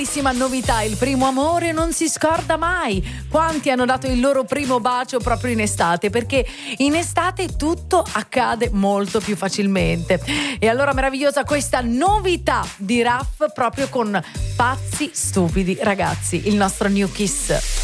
Novità, il primo amore non si scorda mai. Quanti hanno dato il loro primo bacio proprio in estate, perché in estate tutto accade molto più facilmente. E allora meravigliosa questa novità di Raf proprio con Pazzi Stupidi Ragazzi, il nostro New Kiss.